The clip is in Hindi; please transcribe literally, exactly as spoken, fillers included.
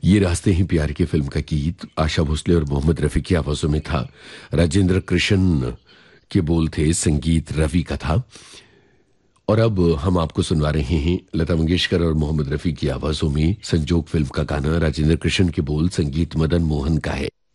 ये रास्ते ही प्यार की फिल्म का गीत आशा भोसले और मोहम्मद रफी की आवाजों में था। राजेंद्र कृष्ण के बोल थे, संगीत रवि का था। और अब हम आपको सुनवा रहे हैं लता मंगेशकर और मोहम्मद रफी की आवाजों में संजोग फिल्म का गाना। राजेंद्र कृष्ण के बोल, संगीत मदन मोहन का है।